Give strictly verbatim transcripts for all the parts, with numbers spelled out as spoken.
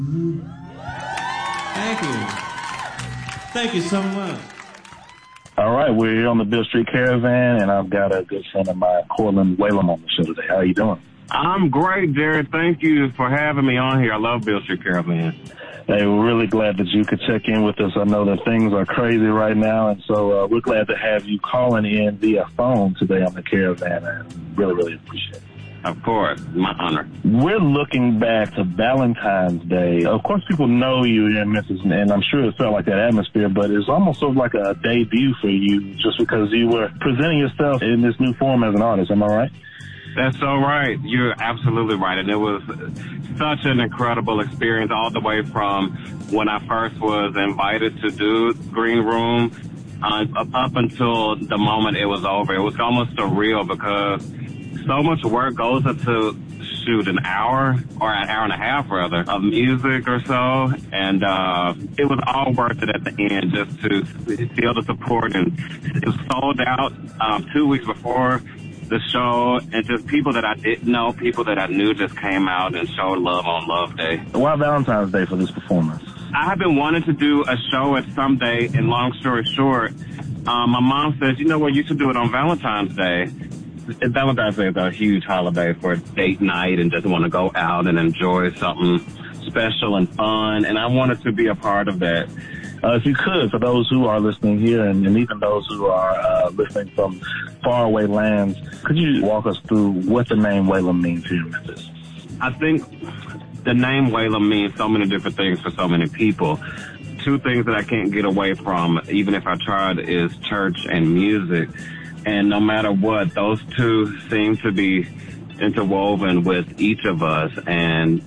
Thank you. Thank you so much. All right, we're here on the Beale Street Caravan, and I've got a good friend of mine, Cortland Whalum, on the show today. How are you doing? I'm great, Jared. Thank you for having me on here. I love Beale Street Caravan. Hey, we're really glad that you could check in with us. I know that things are crazy right now, and so uh, we're glad to have you calling in via phone today on the Caravan, and really, really appreciate it. Of course, my honor. We're looking back to Valentine's Day. Of course, people know you here in Memphis, and I'm sure it felt like that atmosphere, but it's almost sort of like a debut for you just because you were presenting yourself in this new form as an artist. Am I right? That's so right. You're absolutely right. And it was such an incredible experience all the way from when I first was invited to do Green Room uh, up until the moment it was over. It was almost surreal because so much work goes into, shoot, an hour or an hour and a half, rather, of music or so. And uh, it was all worth it at the end just to feel the support. And it was sold out um, two weeks before the show. And just people that I didn't know, people that I knew just came out and showed love on Love Day. Why Valentine's Day for this performance? I have been wanting to do a show at some day, and long story short, um, my mom says, you know what, you should do it on Valentine's Day. Valentine's Day is a huge holiday for a date night and just want to go out and enjoy something special and fun, and I wanted to be a part of that. Uh, if you could, for those who are listening here and, and even those who are uh, listening from faraway lands, could you walk us through what the name Whalum means here in Memphis? I think the name Whalum means so many different things for so many people. Two things that I can't get away from, even if I tried, is church and music. And no matter what, those two seem to be interwoven with each of us, and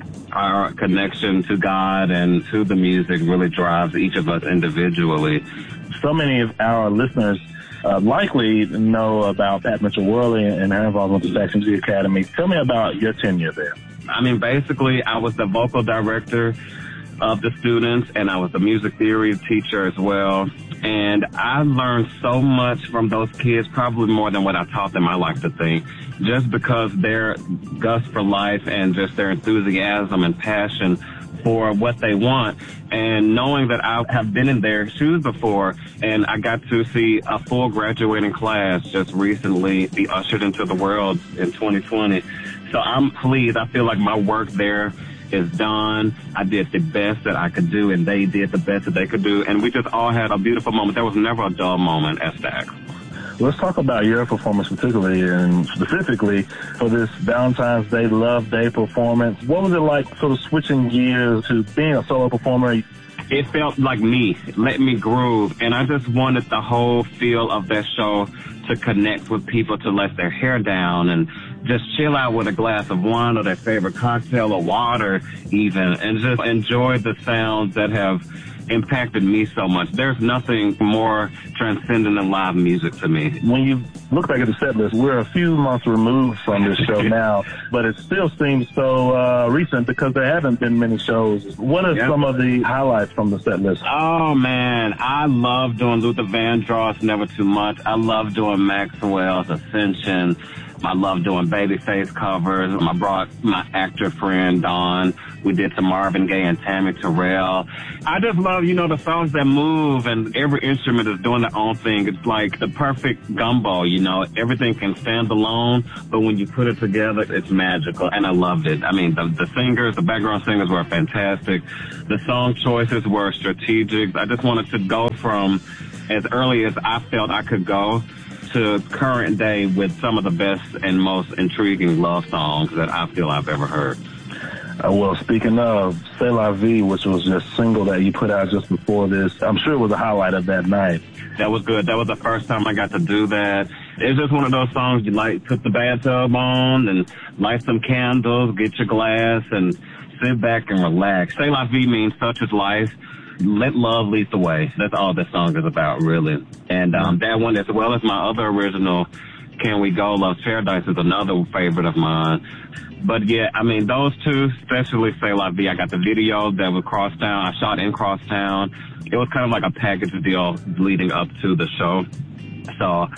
our connection to God and to the music really drives each of us individually. So many of our listeners uh, likely know about Pat Mitchell-Worley and her involvement with the Saxon G Academy. Tell me about your tenure there. I mean, basically, I was the vocal director of the students, and I was the music theory teacher as well. And I learned so much from those kids, probably more than what I taught them, I like to think, just because their gust for life and just their enthusiasm and passion for what they want. And knowing that I have been in their shoes before, and I got to see a full graduating class just recently be ushered into the world in twenty twenty. So I'm pleased. I feel like my work there is done. I did the best that I could do, and they did the best that they could do, and we just all had a beautiful moment. There was never a dull moment at Stax. Let's talk about your performance particularly, and specifically for this Valentine's Day Love Day performance. What was it like sort of switching gears to being a solo performer? It felt like me. It let me groove, and I just wanted the whole feel of that show to connect with people, to let their hair down and just chill out with a glass of wine or their favorite cocktail or water even, and just enjoy the sounds that have impacted me so much. There's nothing more transcendent than live music to me. When you look back at the set list, we're a few months removed from this show now, but it still seems so uh, recent because there haven't been many shows. What are yep. some of the highlights from the set list? Oh, man, I love doing Luther Vandross, Never Too Much. I love doing Maxwell's Ascension. I love doing Babyface covers. I brought my actor friend, Dawn. We did some Marvin Gaye and Tammy Terrell. I just love, you know, the songs that move, and every instrument is doing their own thing. It's like the perfect gumbo, you know. Everything can stand alone, but when you put it together, it's magical, and I loved it. I mean, the, the singers, the background singers were fantastic. The song choices were strategic. I just wanted to go from as early as I felt I could go to current day with some of the best and most intriguing love songs that I feel I've ever heard. Uh, well, speaking of C'est La Vie, which was just single that you put out just before this, I'm sure it was a highlight of that night. That was good. That was the first time I got to do that. It's just one of those songs you like, put the bathtub on and light some candles, get your glass, and sit back and relax. C'est La Vie means such is life. Let love lead the way. That's all this song is about, really. And um, that one, as well as my other original, Can We Go, Love's Paradise, is another favorite of mine. But yeah, I mean, those two, especially C'est La Vie, I got the video that was Crosstown. I shot in Crosstown. It was kind of like a package deal leading up to the show. So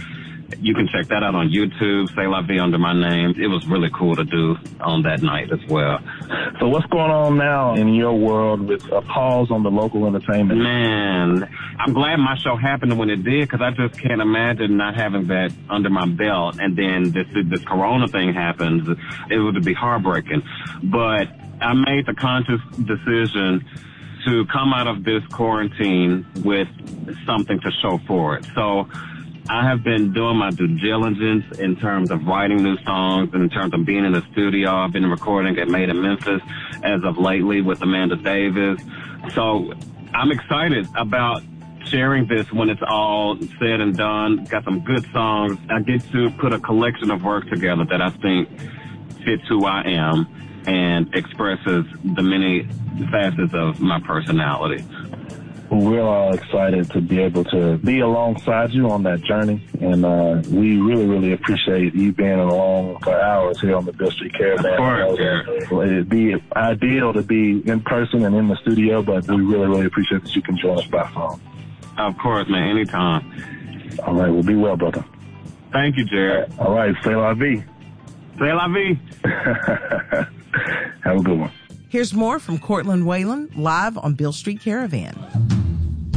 You can check that out on YouTube, C'est La Vie under my name. It was really cool to do on that night as well. So what's going on now in your world with a pause on the local entertainment? Man, I'm glad my show happened when it did, because I just can't imagine not having that under my belt. And then this this corona thing happens. It would be heartbreaking. But I made the conscious decision to come out of this quarantine with something to show for it. So I have been doing my due diligence in terms of writing new songs, in terms of being in the studio. I've been recording at Made in Memphis as of lately with Amanda Davis. So I'm excited about sharing this when it's all said and done. Got some good songs. I get to put a collection of work together that I think fits who I am and expresses the many facets of my personality. We're all excited to be able to be alongside you on that journey, and uh, we really, really appreciate you being along for hours here on the Beale Street Caravan. Of course, it'd be ideal to be in person and in the studio, but we really, really appreciate that you can join us by phone. Of course, man, anytime. All right, well, be well, brother. Thank you, Jared. All right, C'est La Vie. C'est La Vie. Have a good one. Here's more from Cortland Whalen live on Beale Street Caravan.